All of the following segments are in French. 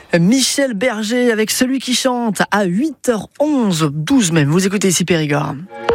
Michel Berger avec Celui qui chante à 8h11, 12 même. Vous écoutez ici Périgord.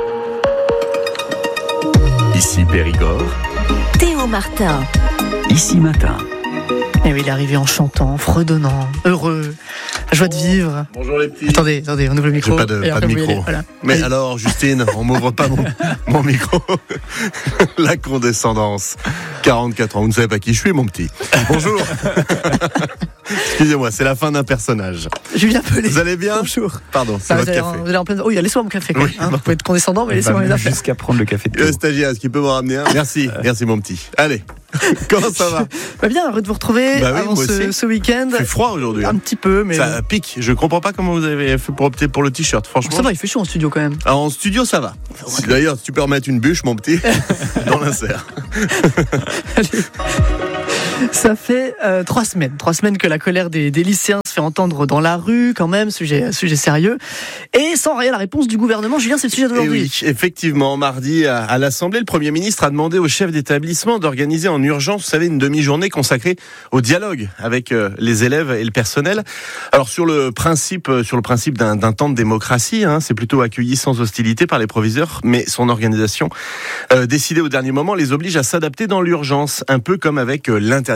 Ici Périgord. Théo Martin. Ici Matin. Et oui, il est arrivé en chantant, fredonnant, heureux, la joie de vivre. Bonjour les petits. Attendez, on ouvre le micro. J'ai pas de micro. Voilà. Mais Allez. alors, Justine, on m'ouvre pas mon micro. La condescendance. 44 ans, vous ne savez pas qui je suis, mon petit. Bonjour. Excusez-moi, c'est la fin d'un personnage. Julien Pelé. Vous allez bien ? Bonjour. Pardon, c'est votre café. Vous allez en pleine... Oh, laissez-moi mon café quand même. Oui, Vous pouvez être condescendant, mais laissez-moi mes affaires. Jusqu'à prendre le café de Théo. Le stagiaire, est-ce qu'il peut me ramener un ? Merci mon petit. Allez, comment ça va ? Bah bien, heureux de vous retrouver Bah oui, avant moi aussi. ce week-end. Il fait froid aujourd'hui. Un petit peu, mais Ça pique. Je comprends pas comment vous avez fait pour opter pour le t-shirt, franchement. ça va, il fait chaud en studio quand même. Alors, en studio, ça va. D'ailleurs, si tu peux remettre une bûche, mon petit, dans l'insert. Ça fait 3 semaines que la colère des lycéens se fait entendre dans la rue, quand même, sujet sérieux. Et sans réelle réponse du gouvernement, Julien, c'est le sujet Et d'aujourd'hui. oui, effectivement, mardi à l'Assemblée, le Premier ministre a demandé aux chefs d'établissement d'organiser en urgence, vous savez, une demi-journée consacrée au dialogue avec les élèves et le personnel. Alors sur le principe d'un temps de démocratie, c'est plutôt accueilli sans hostilité par les proviseurs, mais son organisation décidée au dernier moment les oblige à s'adapter dans l'urgence, un peu comme avec l'interdiction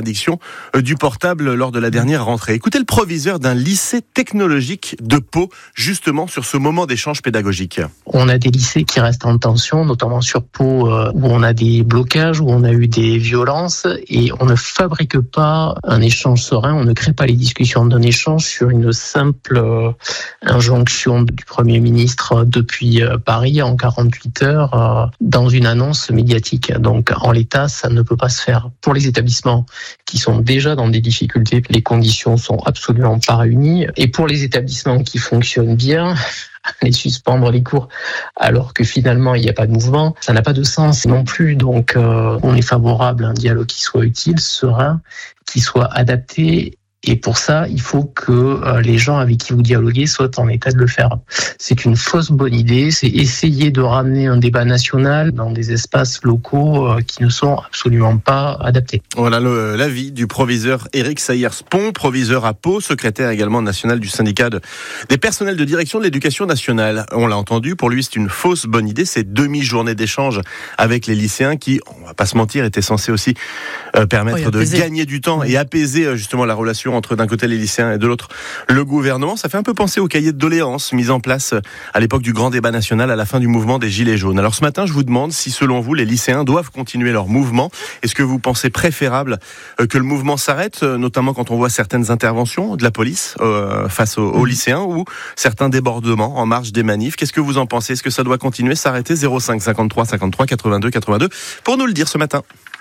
du portable lors de la dernière rentrée. Écoutez le proviseur d'un lycée technologique de Pau, justement sur ce moment d'échange pédagogique. On a des lycées qui restent en tension, notamment sur Pau, où on a des blocages, où on a eu des violences, et on ne fabrique pas un échange serein, on ne crée pas les discussions d'un échange sur une simple injonction du Premier ministre depuis Paris en 48 heures dans une annonce médiatique. Donc en l'état, ça ne peut pas se faire. Pour les établissements qui sont déjà dans des difficultés, les conditions sont absolument pas réunies, et pour les établissements qui fonctionnent bien, les suspendre les cours alors que finalement il n'y a pas de mouvement, ça n'a pas de sens non plus. Donc on est favorable à un dialogue qui soit utile, serein, qui soit adapté. Et pour ça, il faut que les gens avec qui vous dialoguez soient en état de le faire. C'est une fausse bonne idée, c'est essayer de ramener un débat national dans des espaces locaux qui ne sont absolument pas adaptés. Voilà l'avis du proviseur Éric Sayers-Pont, proviseur à Pau, secrétaire également national du syndicat des personnels de direction de l'éducation nationale. On l'a entendu, pour lui c'est une fausse bonne idée, ces demi-journées d'échange avec les lycéens qui, on va pas se mentir, étaient censés aussi permettre de gagner du temps et apaiser justement la relation entre d'un côté les lycéens et de l'autre le gouvernement. Ça fait un peu penser au cahier de doléances mis en place à l'époque du grand débat national à la fin du mouvement des Gilets jaunes. Alors ce matin, je vous demande si selon vous, les lycéens doivent continuer leur mouvement. Est-ce que vous pensez préférable que le mouvement s'arrête, notamment quand on voit certaines interventions de la police face aux lycéens ou certains débordements en marge des manifs? Qu'est-ce que vous en pensez? Est-ce que ça doit continuer, s'arrêter? 05 53 53 82 82 pour nous le dire ce matin.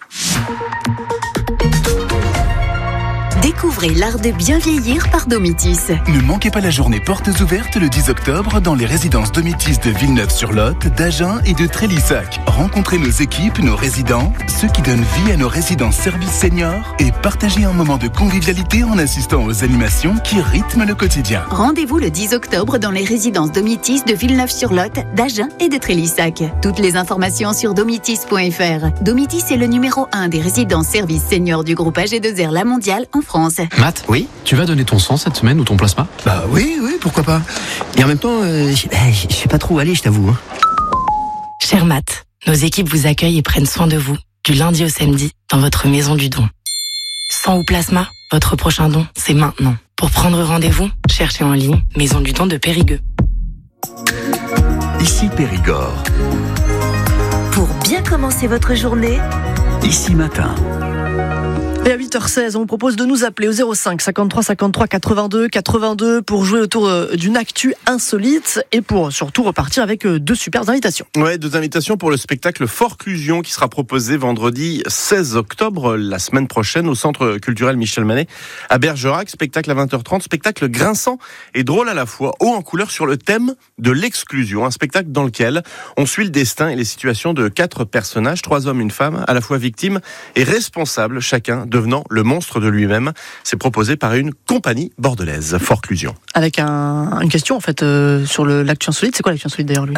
Découvrez l'art de bien vieillir par Domitis. Ne manquez pas la journée portes ouvertes le 10 octobre dans les résidences Domitis de Villeneuve-sur-Lot, d'Agen et de Trélissac. Rencontrez nos équipes, nos résidents, ceux qui donnent vie à nos résidences services seniors et partagez un moment de convivialité en assistant aux animations qui rythment le quotidien. Rendez-vous le 10 octobre dans les résidences Domitis de Villeneuve-sur-Lot, d'Agen et de Trélissac. Toutes les informations sur domitis.fr. Domitis est le numéro 1 des résidences services seniors du groupe AG2R La Mondiale en France. Matt, oui, tu vas donner ton sang cette semaine ou ton plasma ? Bah oui, pourquoi pas. Et en même temps, je sais pas trop où aller, je t'avoue. Cher Matt, nos équipes vous accueillent et prennent soin de vous, du lundi au samedi, dans votre maison du don. Sang ou plasma, votre prochain don, c'est maintenant. Pour prendre rendez-vous, cherchez en ligne Maison du don de Périgueux. Ici Périgord. Pour bien commencer votre journée, Ici Matin. Et à 8h16, on vous propose de nous appeler au 05 53 53 82 82 pour jouer autour d'une actu insolite et pour surtout repartir avec 2 super invitations. Ouais, 2 invitations pour le spectacle Forclusion qui sera proposé vendredi 16 octobre, la semaine prochaine, au Centre culturel Michel Manet à Bergerac. Spectacle à 20h30, spectacle grinçant et drôle à la fois, haut en couleur sur le thème de l'exclusion. Un spectacle dans lequel on suit le destin et les situations de 4 personnages, 3 hommes, une femme, à la fois victimes et responsables chacun devenant le monstre de lui-même. C'est proposé par une compagnie bordelaise, Forclusion. Avec une question en fait sur l'actu insolite. C'est quoi l'actu insolite d'ailleurs lui ?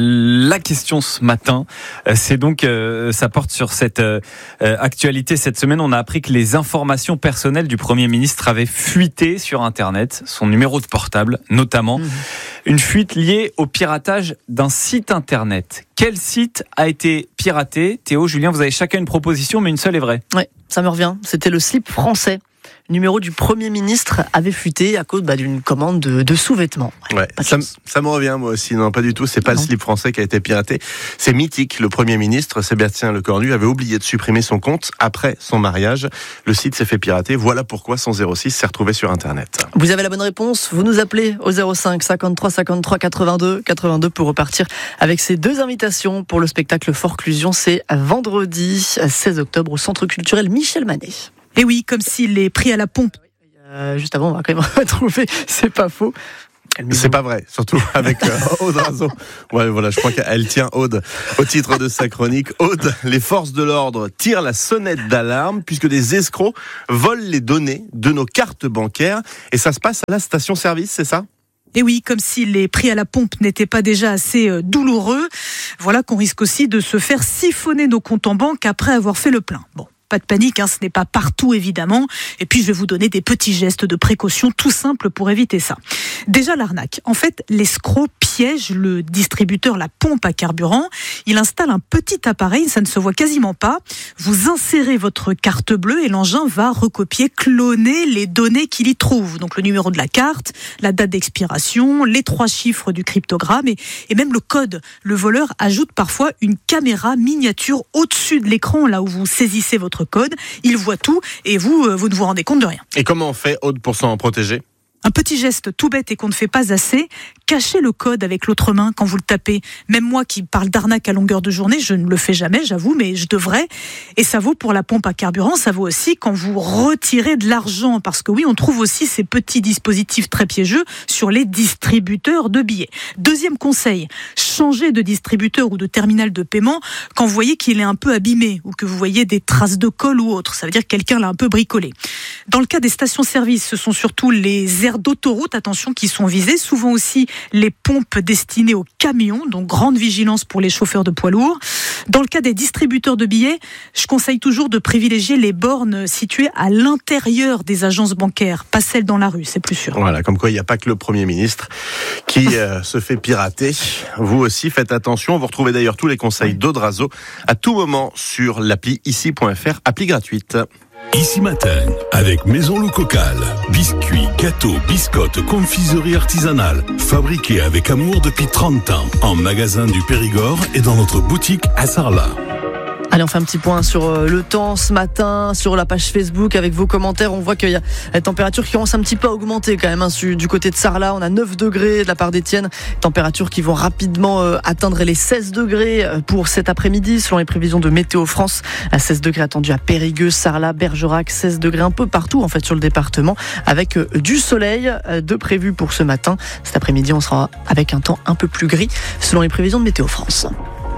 La question ce matin, c'est donc ça porte sur cette actualité. Cette semaine, on a appris que les informations personnelles du Premier ministre avaient fuité sur Internet, son numéro de portable notamment. Une fuite liée au piratage d'un site Internet. Quel site a été piraté ? Théo, Julien, vous avez chacun une proposition, mais une seule est vraie. Ouais, ça me revient. C'était le slip français. Le numéro du Premier ministre avait fuité à cause d'une commande de sous-vêtements. Ouais, ça me revient moi aussi. Non, pas du tout. C'est pas le slip français qui a été piraté. C'est mythique. Le Premier ministre, Sébastien Lecornu, avait oublié de supprimer son compte après son mariage. Le site s'est fait pirater. Voilà pourquoi son 06 s'est retrouvé sur Internet. Vous avez la bonne réponse. Vous nous appelez au 05 53 53 82 82 pour repartir avec ces deux invitations pour le spectacle Forclusion. C'est vendredi 16 octobre au Centre culturel Michel Manet. Et oui, comme s'il est pris à la pompe. Juste avant, on va quand même retrouver, c'est pas faux. C'est pas vrai, surtout avec Aude Razo. Ouais, voilà, je crois qu'elle tient Aude au titre de sa chronique. Aude, les forces de l'ordre tirent la sonnette d'alarme puisque des escrocs volent les données de nos cartes bancaires et ça se passe à la station-service, c'est ça ? Et oui, comme si les prix à la pompe n'étaient pas déjà assez douloureux, voilà qu'on risque aussi de se faire siphonner nos comptes en banque après avoir fait le plein. Bon. Pas de panique, ce n'est pas partout évidemment. Et puis je vais vous donner des petits gestes de précaution tout simples pour éviter ça. Déjà l'arnaque. En fait, l'escroc piège le distributeur, la pompe à carburant. Il installe un petit appareil, ça ne se voit quasiment pas. Vous insérez votre carte bleue et l'engin va recopier, cloner les données qu'il y trouve. Donc le numéro de la carte, la date d'expiration, les 3 chiffres du cryptogramme et même le code. Le voleur ajoute parfois une caméra miniature au-dessus de l'écran, là où vous saisissez votre code, il voit tout et vous ne vous rendez compte de rien. Et comment on fait, Aude, pour s'en protéger ? Un petit geste tout bête et qu'on ne fait pas assez, cachez le code avec l'autre main quand vous le tapez. Même moi qui parle d'arnaque à longueur de journée, je ne le fais jamais, j'avoue, mais je devrais. Et ça vaut pour la pompe à carburant, ça vaut aussi quand vous retirez de l'argent. Parce que oui, on trouve aussi ces petits dispositifs très piégeux sur les distributeurs de billets. Deuxième conseil, changez de distributeur ou de terminal de paiement quand vous voyez qu'il est un peu abîmé ou que vous voyez des traces de colle ou autre. Ça veut dire que quelqu'un l'a un peu bricolé. Dans le cas des stations-service, ce sont surtout les aires d'autoroute, attention, qui sont visées. Souvent aussi les pompes destinées aux camions, donc grande vigilance pour les chauffeurs de poids lourds. Dans le cas des distributeurs de billets, je conseille toujours de privilégier les bornes situées à l'intérieur des agences bancaires, pas celles dans la rue, c'est plus sûr. Voilà, comme quoi il n'y a pas que le Premier ministre qui se fait pirater. Vous aussi, faites attention. Vous retrouvez d'ailleurs tous les conseils d'Aude Razo à tout moment sur l'appli ici.fr, appli gratuite. Ici Matin, avec Maison Le Cocal. Biscuits, gâteaux, biscottes, confiserie artisanale. Fabriqués avec amour depuis 30 ans. En magasin du Périgord et dans notre boutique à Sarlat. Allez, on fait un petit point sur le temps ce matin, sur la page Facebook avec vos commentaires. On voit qu'il y a la température qui commence un petit peu à augmenter quand même. Du côté de Sarlat, on a 9 degrés de la part d'Étienne. Températures qui vont rapidement atteindre les 16 degrés pour cet après-midi, selon les prévisions de Météo France. 16 degrés attendus à Périgueux, Sarlat, Bergerac, 16 degrés un peu partout en fait sur le département, avec du soleil de prévu pour ce matin. Cet après-midi, on sera avec un temps un peu plus gris, selon les prévisions de Météo France.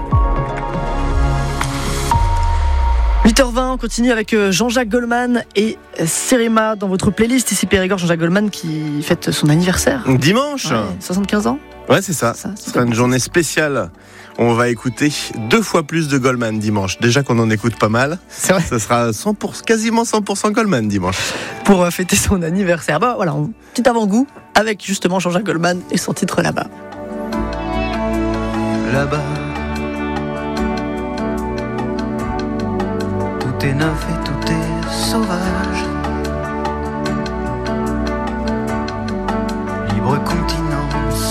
8h20, on continue avec Jean-Jacques Goldman et Serema dans votre playlist ici Périgord. Jean-Jacques Goldman qui fête son anniversaire. Dimanche. 75 ans. Ouais, c'est ça. Ce sera une journée spéciale. On va écouter 2 fois plus de Goldman dimanche. Déjà qu'on en écoute pas mal. C'est vrai. Ça sera quasiment 100% Goldman dimanche. Pour fêter son anniversaire. Bah voilà, petit avant-goût avec justement Jean-Jacques Goldman et son titre Là-bas. Là-bas, tout est neuf et tout est sauvage. Libre continent.